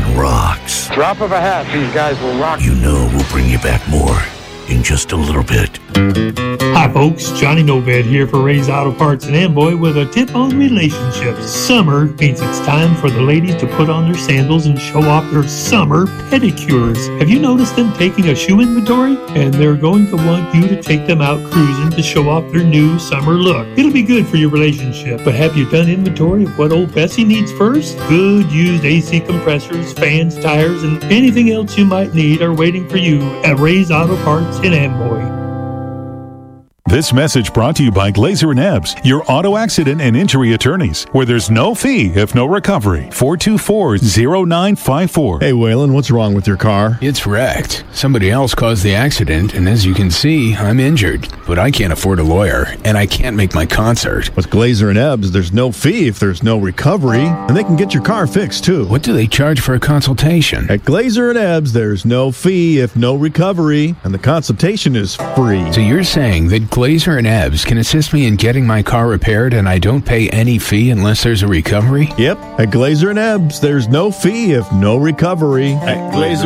rocks. Drop of a hat, these guys will rock. You know we'll bring you back more in just a little bit. Hi folks, Johnny Noved here for Ray's Auto Parts in Amboy with a tip on relationships. Summer means it's time for the ladies to put on their sandals and show off their summer pedicures. Have you noticed them taking a shoe inventory? And they're going to want you to take them out cruising to show off their new summer look. It'll be good for your relationship, but have you done inventory of what old Bessie needs first? Good used AC compressors, fans, tires, and anything else you might need are waiting for you at Ray's Auto Parts in Amboy. This message brought to you by Glazer and Ebbs, your auto accident and injury attorneys, where there's no fee if no recovery. 424-0954. Hey, Waylon, what's wrong with your car? It's wrecked. Somebody else caused the accident, and as you can see, I'm injured. But I can't afford a lawyer, and I can't make my concert. With Glazer and Ebbs, there's no fee if there's no recovery, and they can get your car fixed, too. What do they charge for a consultation? At Glazer and Ebbs, there's no fee if no recovery, and the consultation is free. So you're saying that Glazer and Ebbs can assist me in getting my car repaired and I don't pay any fee unless there's a recovery? Yep. At Glazer and Ebbs, there's no fee if no recovery. At Glazer